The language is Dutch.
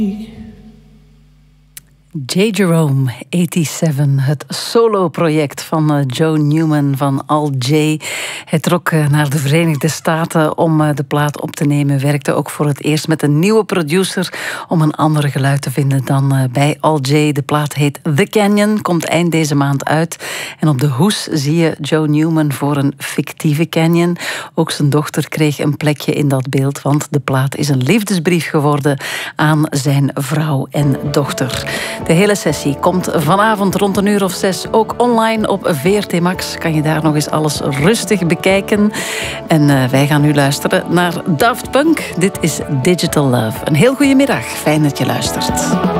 J. Jerome, 87, het solo-project van Joe Newman van Al J. Hij trok naar de Verenigde Staten om de plaat op te nemen. Werkte ook voor het eerst met een nieuwe producer om een ander geluid te vinden dan bij Al J. De plaat heet The Canyon, komt eind deze maand uit. En op de hoes zie je Joe Newman voor een fictieve canyon. Ook zijn dochter kreeg een plekje in dat beeld, want de plaat is een liefdesbrief geworden aan zijn vrouw en dochter. De hele sessie komt vanavond rond 6:00 ook online op VRT Max. Kan je daar nog eens alles rustig bekijken. En wij gaan nu luisteren naar Daft Punk. Dit is Digital Love. Een heel goede middag. Fijn dat je luistert.